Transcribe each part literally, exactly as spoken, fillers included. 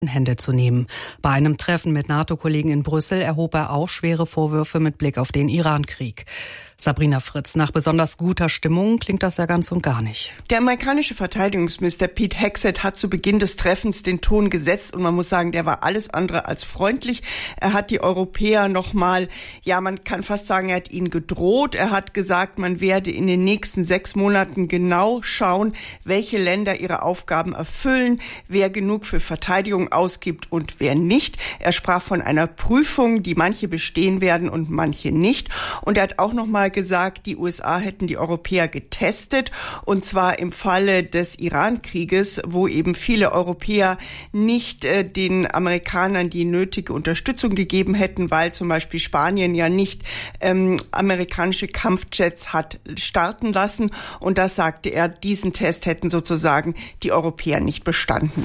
Hände zu nehmen. Bei einem Treffen mit NATO-Kollegen in Brüssel erhob er auch schwere Vorwürfe mit Blick auf den Iran-Krieg. Sabrina Fritz, nach besonders guter Stimmung klingt das ja ganz und gar nicht. Der amerikanische Verteidigungsminister Pete Hegseth hat zu Beginn des Treffens den Ton gesetzt und man muss sagen, der war alles andere als freundlich. Er hat die Europäer nochmal, ja, man kann fast sagen, er hat ihnen gedroht. Er hat gesagt, man werde in den nächsten sechs Monaten genau schauen, welche Länder ihre Aufgaben erfüllen, wer genug für Verteidigung ausgibt und wer nicht. Er sprach von einer Prüfung, die manche bestehen werden und manche nicht. Und er hat auch nochmal gesagt, die U S A hätten die Europäer getestet, und zwar im Falle des Iran-Krieges, wo eben viele Europäer nicht äh, den Amerikanern die nötige Unterstützung gegeben hätten, weil zum Beispiel Spanien ja nicht ähm, amerikanische Kampfjets hat starten lassen. Und das sagte er, diesen Test hätten sozusagen die Europäer nicht bestanden.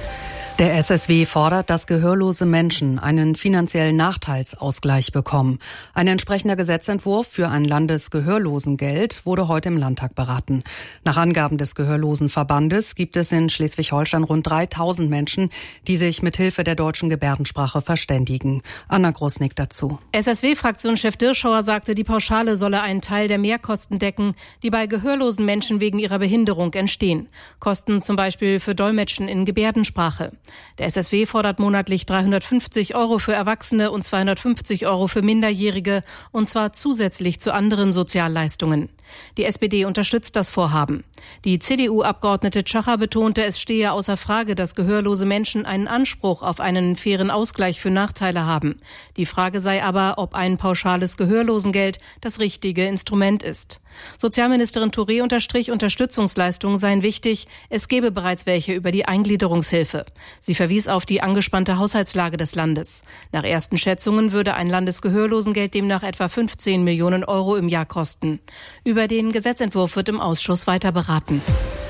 Der S S W fordert, dass gehörlose Menschen einen finanziellen Nachteilsausgleich bekommen. Ein entsprechender Gesetzentwurf für ein Landesgehörlosengeld wurde heute im Landtag beraten. Nach Angaben des Gehörlosenverbandes gibt es in Schleswig-Holstein rund dreitausend Menschen, die sich mit Hilfe der deutschen Gebärdensprache verständigen. Anna Grosnick dazu. S S W-Fraktionschef Dirschauer sagte, die Pauschale solle einen Teil der Mehrkosten decken, die bei gehörlosen Menschen wegen ihrer Behinderung entstehen. Kosten zum Beispiel für Dolmetschen in Gebärdensprache. Der S S W fordert monatlich dreihundertfünfzig Euro für Erwachsene und zweihundertfünfzig Euro für Minderjährige, und zwar zusätzlich zu anderen Sozialleistungen. Die S P D unterstützt das Vorhaben. Die C D U-Abgeordnete Tschacher betonte, es stehe außer Frage, dass gehörlose Menschen einen Anspruch auf einen fairen Ausgleich für Nachteile haben. Die Frage sei aber, ob ein pauschales Gehörlosengeld das richtige Instrument ist. Sozialministerin Touré unterstrich, Unterstützungsleistungen seien wichtig. Es gebe bereits welche über die Eingliederungshilfe. Sie verwies auf die angespannte Haushaltslage des Landes. Nach ersten Schätzungen würde ein Landesgehörlosengeld demnach etwa fünfzehn Millionen Euro im Jahr kosten. Über den Gesetzentwurf wird im Ausschuss weiter beraten.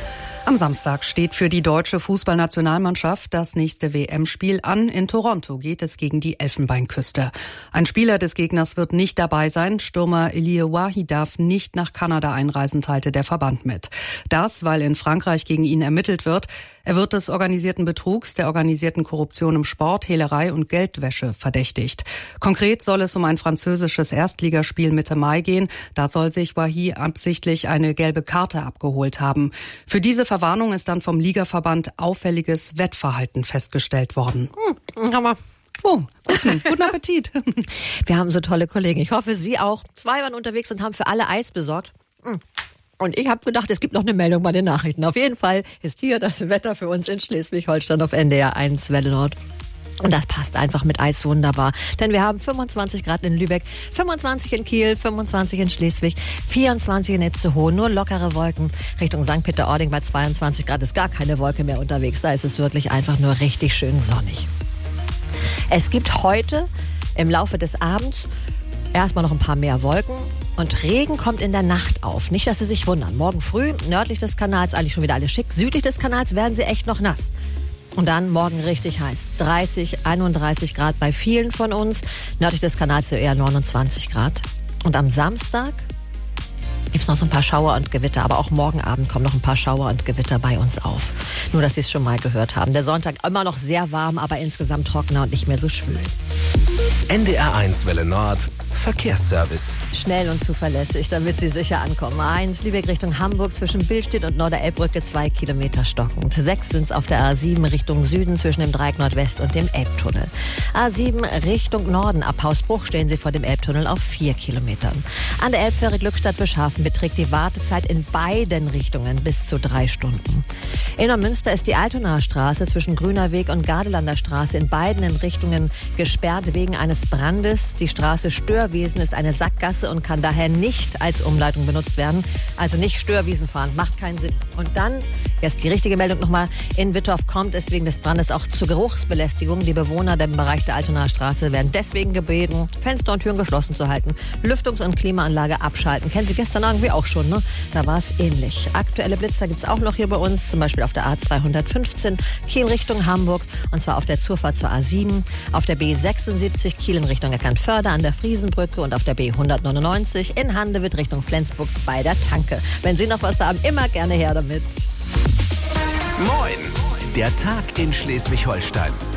Am Samstag steht für die deutsche Fußballnationalmannschaft das nächste W M-Spiel an. In Toronto geht es gegen die Elfenbeinküste. Ein Spieler des Gegners wird nicht dabei sein. Stürmer Elie Wahi darf nicht nach Kanada einreisen, teilte der Verband mit. Das, weil in Frankreich gegen ihn ermittelt wird. Er wird des organisierten Betrugs, der organisierten Korruption im Sport, Hehlerei und Geldwäsche verdächtigt. Konkret soll es um ein französisches Erstligaspiel Mitte Mai gehen. Da soll sich Wahi absichtlich eine gelbe Karte abgeholt haben. Für diese Verwarnung ist dann vom Ligaverband auffälliges Wettverhalten festgestellt worden. Hm, Hammer. Oh, guten, guten Appetit. Wir haben so tolle Kollegen. Ich hoffe, Sie auch. Zwei waren unterwegs und haben für alle Eis besorgt. Und ich habe gedacht, es gibt noch eine Meldung bei den Nachrichten. Auf jeden Fall ist hier das Wetter für uns in Schleswig-Holstein auf N D R eins Welle Nord. Und das passt einfach mit Eis wunderbar. Denn wir haben fünfundzwanzig Grad in Lübeck, fünfundzwanzig in Kiel, fünfundzwanzig in Schleswig, vierundzwanzig in Itzehoe, nur lockere Wolken. Richtung Sankt Peter-Ording bei zweiundzwanzig Grad ist gar keine Wolke mehr unterwegs. Da ist es wirklich einfach nur richtig schön sonnig. Es gibt heute im Laufe des Abends erstmal noch ein paar mehr Wolken. Und Regen kommt in der Nacht auf. Nicht, dass Sie sich wundern. Morgen früh, nördlich des Kanals, eigentlich schon wieder alles schick. Südlich des Kanals werden Sie echt noch nass. Und dann morgen richtig heiß. dreißig, einunddreißig Grad bei vielen von uns. Nördlich des Kanals eher neunundzwanzig Grad. Und am Samstag gibt es noch so ein paar Schauer und Gewitter. Aber auch morgen Abend kommen noch ein paar Schauer und Gewitter bei uns auf. Nur, dass Sie es schon mal gehört haben. Der Sonntag immer noch sehr warm, aber insgesamt trockener und nicht mehr so schwül. N D R eins Welle Nord Verkehrsservice. Schnell und zuverlässig, damit Sie sicher ankommen. eins Lübeck Richtung Hamburg zwischen Billstedt und Norderelbbrücke zwei Kilometer stockend. sechs sind es auf der A sieben Richtung Süden zwischen dem Dreieck Nordwest und dem Elbtunnel. A sieben Richtung Norden ab Hausbruch stehen Sie vor dem Elbtunnel auf vier Kilometern. An der Elbfähre Glückstadt-Beschafen beträgt die Wartezeit in beiden Richtungen bis zu drei Stunden. In Neumünster ist die Altonaer Straße zwischen Grüner Weg und Gardelander Straße in beiden Richtungen gesperrt wegen eines Brandes. Die Straße Störwiesen ist eine Sackgasse und kann daher nicht als Umleitung benutzt werden. Also nicht Störwiesen fahren, macht keinen Sinn. Und dann, jetzt die richtige Meldung nochmal, in Wittorf kommt es wegen des Brandes auch zu Geruchsbelästigung. Die Bewohner im Bereich der Altonaer Straße werden deswegen gebeten, Fenster und Türen geschlossen zu halten, Lüftungs- und Klimaanlage abschalten. Kennen Sie gestern irgendwie auch schon, ne? Da war es ähnlich. Aktuelle Blitzer gibt es auch noch hier bei uns, zum Beispiel auf der A zweihundertfünfzehn Kiel Richtung Hamburg, und zwar auf der Zufahrt zur A sieben, auf der B sechsundsiebzig Kiel in Richtung Eckernförde an der Friesenbrücke und auf der B hundertneunundneunzig in Handewitt Richtung Flensburg bei der Tanke. Wenn Sie noch was haben, immer gerne her damit. Moin, der Tag in Schleswig-Holstein.